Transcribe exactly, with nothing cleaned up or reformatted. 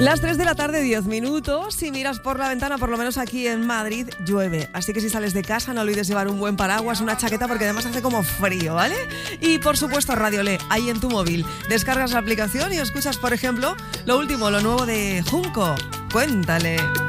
Las tres de la tarde, diez minutos. Si miras por la ventana, por lo menos aquí en Madrid, llueve. Así que si sales de casa, no olvides llevar un buen paraguas, una chaqueta, porque además hace como frío, ¿vale? Y por supuesto, Radio Le, ahí en tu móvil. Descargas la aplicación y escuchas, por ejemplo, lo último, lo nuevo de Junco. Cuéntale.